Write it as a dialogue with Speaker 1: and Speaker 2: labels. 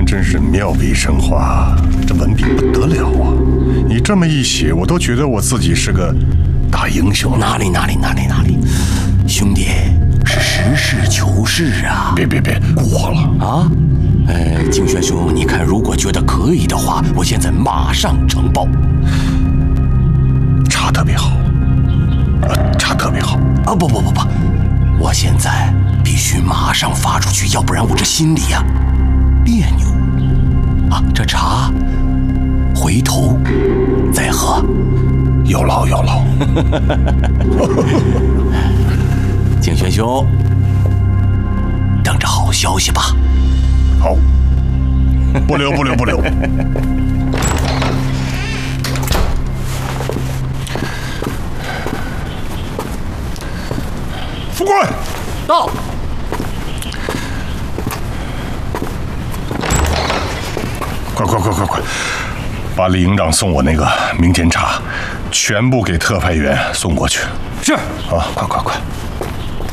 Speaker 1: 真是妙笔生花，这文笔不得了啊！你这么一写，我都觉得我自己是个大英雄。
Speaker 2: 哪里，兄弟是实事求是啊！
Speaker 1: 别过了
Speaker 2: 啊！景轩兄，你看，如果觉得可以的话，我现在马上呈报。
Speaker 1: 查特别好，查特别好
Speaker 2: 啊！不，我现在必须马上发出去，要不然我这心里呀别扭啊！这茶回头再喝，
Speaker 1: 有劳。
Speaker 2: 景轩兄，等着好消息吧。
Speaker 1: 好，不留。副官
Speaker 2: 到。
Speaker 1: 快！把李营长送我那个明天茶，全部给特派员送过去。
Speaker 2: 是
Speaker 1: 啊，快！